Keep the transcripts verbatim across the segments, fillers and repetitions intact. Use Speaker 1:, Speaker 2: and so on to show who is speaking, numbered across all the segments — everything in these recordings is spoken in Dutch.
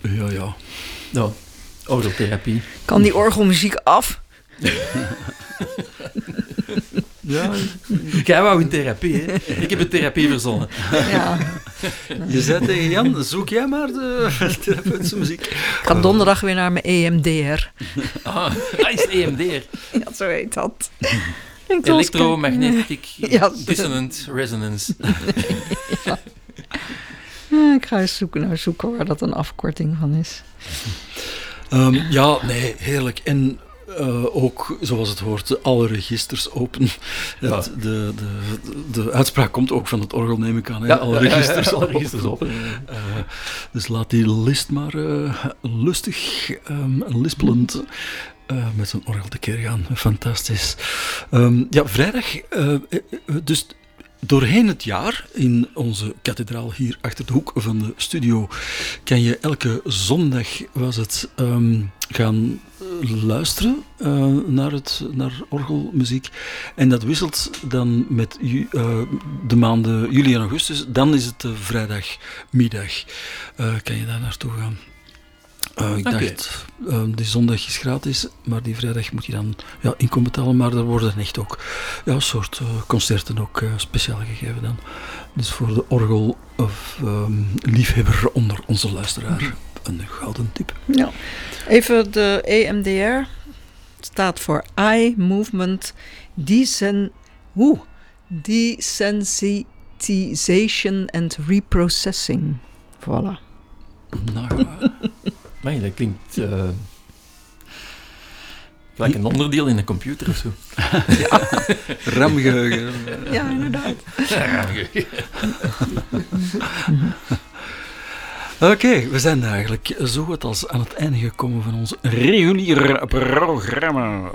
Speaker 1: Ja, ja.
Speaker 2: Nou, orgeltherapie.
Speaker 3: Kan die orgelmuziek af?
Speaker 2: Ja, jij wou in therapie, hè? Ik heb een therapie verzonnen.
Speaker 3: Ja.
Speaker 1: Je zei tegen Jan, zoek jij maar de therapeutische muziek.
Speaker 3: Ik ga donderdag weer naar mijn E M D R.
Speaker 2: Ah, dat is E M D R.
Speaker 3: Ja, zo heet dat.
Speaker 2: Electromagnetic
Speaker 3: Ja.
Speaker 2: Dissonant Resonance.
Speaker 3: Ja. Ja, ik ga eens zoeken naar zoeken waar dat een afkorting van is.
Speaker 1: Um, ja, nee, heerlijk. En uh, ook, zoals het hoort, alle registers open.
Speaker 2: Ja.
Speaker 1: Het, de, de, de uitspraak komt ook van het orgel, neem ik aan. Hè?
Speaker 2: Ja,
Speaker 1: alle
Speaker 2: ja, ja,
Speaker 1: registers,
Speaker 2: ja, alle
Speaker 1: open.
Speaker 2: registers open.
Speaker 1: Uh, dus laat die list maar uh, lustig, um, lispelend uh, met zijn orgel tekeer gaan. Fantastisch. Um, ja, vrijdag, uh, dus... Doorheen het jaar, in onze kathedraal hier achter de hoek van de studio, kan je elke zondag, was het, um, gaan luisteren uh, naar, het, naar orgelmuziek. En dat wisselt dan met ju, uh, de maanden juli en augustus. Dan is het uh, vrijdagmiddag. Uh, kan je daar naartoe gaan. Uh, ik
Speaker 2: okay.
Speaker 1: dacht, uh, die zondag is gratis, maar die vrijdag moet je dan ja, inkom betalen. Maar er worden echt ook ja, een soort uh, concerten ook uh, speciaal gegeven dan. Dus voor de orgel of um, liefhebber onder onze luisteraar een gouden tip.
Speaker 3: Ja. Even de E M D R staat voor Eye Movement Desen, oeh, Desensitization and Reprocessing. Voilà.
Speaker 1: Nou,
Speaker 2: Nee, dat klinkt uh, gelijk een onderdeel in een computer of zo.
Speaker 1: Ja, ramgeheugen.
Speaker 3: Ja, inderdaad.
Speaker 1: Oké, okay, we zijn eigenlijk zo goed als aan het einde gekomen van ons reguliere programma.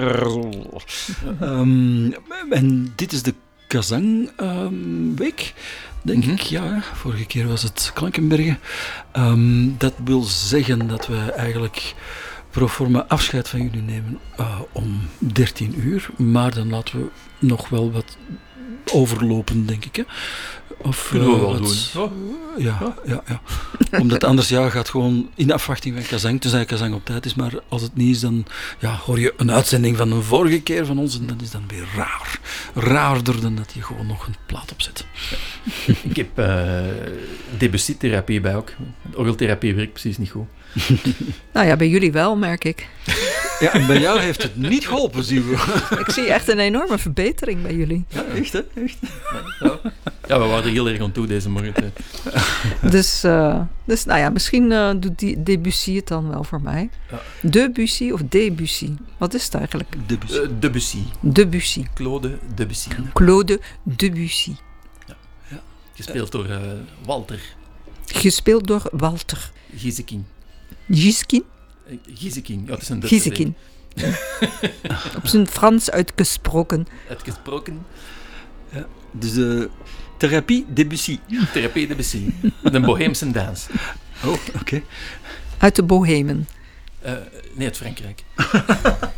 Speaker 1: Um, en dit is de Kazang-week. Um, Denk mm-hmm. ik, ja. Vorige keer was het Klankenbergen. Um, dat wil zeggen dat we eigenlijk pro forma afscheid van jullie nemen uh, om dertien uur. Maar dan laten we nog wel wat overlopen, denk ik. Hè? Of,
Speaker 2: Kunnen we
Speaker 1: uh,
Speaker 2: wel
Speaker 1: wat,
Speaker 2: doen. Oh.
Speaker 1: Ja, oh. ja, ja. Omdat anders ja, gaat gewoon in afwachting van Kazang, tenzij Kazang op tijd is. Maar als het niet is, dan ja, hoor je een uitzending van een vorige keer van ons. En dat is dan weer raar. Raarder dan dat je gewoon nog een plaat opzet.
Speaker 2: Ja. Ik heb uh, Debussy-therapie bij ook. Orgeltherapie werkt precies niet goed.
Speaker 3: Nou ja, bij jullie wel, merk ik.
Speaker 1: Ja, en bij jou heeft het niet geholpen, zien we.
Speaker 3: Ik zie echt een enorme verbetering bij jullie.
Speaker 1: Ja, echt hè? Echt.
Speaker 2: Ja, ja we waren er heel erg aan toe deze morgen.
Speaker 3: Dus, uh, dus nou ja, misschien uh, doet die Debussy het dan wel voor mij. Ja. Debussy of Debussy? Wat is het eigenlijk?
Speaker 1: Debussy.
Speaker 2: Uh, Debussy.
Speaker 3: Debussy.
Speaker 2: Claude Debussy.
Speaker 3: Claude Debussy.
Speaker 2: Ja. Ja. Gespeeld door uh, Walter.
Speaker 3: Gespeeld door Walter.
Speaker 2: Gieseking.
Speaker 3: Giskin?
Speaker 2: Gieseking, ja, het is een
Speaker 3: Gieseking. Op zijn Frans uitgesproken.
Speaker 2: Uitgesproken.
Speaker 1: Ja, dus de uh, therapie Debussy.
Speaker 2: Therapie Debussy. De Boheemse dans.
Speaker 1: Oh, oké. Okay.
Speaker 3: Uit de Bohemen.
Speaker 2: Uh, nee, uit Frankrijk.